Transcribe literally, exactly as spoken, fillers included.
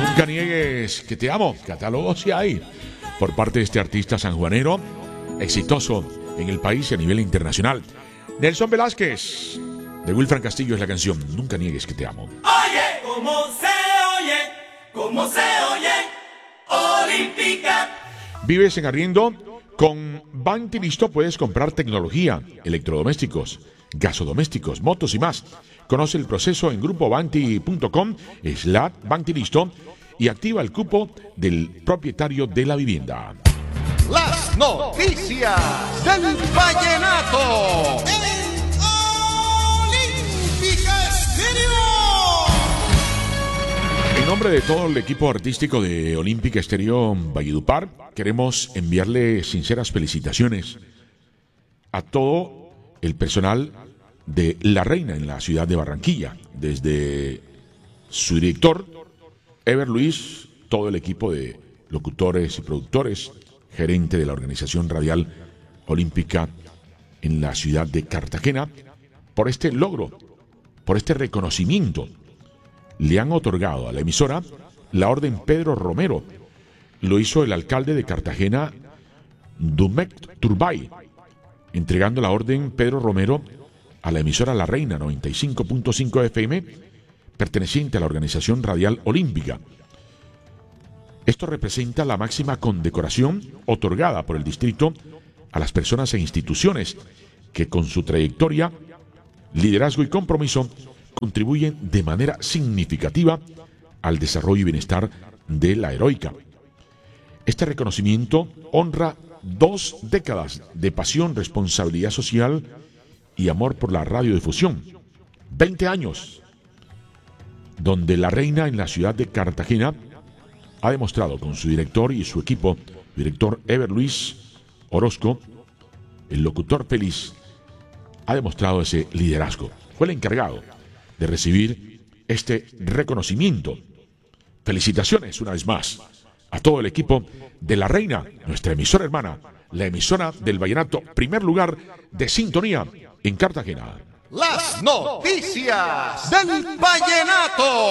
Nunca niegues que te amo. Catálogo sí hay por parte de este artista sanjuanero, exitoso en el país y a nivel internacional. Nelson Velázquez, de Wilfran Castillo, es la canción Nunca niegues que te amo. Oye, cómo se oye, cómo se oye, Olímpica. ¿Vives en arriendo? Con Banti Listo puedes comprar tecnología, electrodomésticos, gasodomésticos, motos y más. Conoce el proceso en grupobanti punto com slash Banti Listo y activa el cupo del propietario de la vivienda. Las noticias del vallenato. Olímpica Estéreo. En nombre de todo el equipo artístico de Olímpica Estéreo Valledupar, queremos enviarle sinceras felicitaciones a todo el personal de La Reina en la ciudad de Barranquilla, desde su director, Ever Luis, todo el equipo de locutores y productores, gerente de la organización radial olímpica en la ciudad de Cartagena, por este logro, por este reconocimiento. Le han otorgado a la emisora la orden Pedro Romero. Lo hizo el alcalde de Cartagena, Dumet Turbay, entregando la orden Pedro Romero a la emisora La Reina noventa y cinco punto cinco F M, perteneciente a la organización radial olímpica. Esto representa la máxima condecoración otorgada por el distrito a las personas e instituciones que con su trayectoria, liderazgo y compromiso contribuyen de manera significativa al desarrollo y bienestar de la heroica. Este reconocimiento honra dos décadas de pasión, responsabilidad social y amor por la radiodifusión. veinte años donde La Reina en la ciudad de Cartagena ha demostrado con su director y su equipo, director Ever Luis Orozco, el locutor feliz, ha demostrado ese liderazgo. Fue el encargado de recibir este reconocimiento. Felicitaciones una vez más a todo el equipo de La Reina, nuestra emisora hermana, la emisora del vallenato, primer lugar de sintonía en Cartagena. Las noticias del vallenato.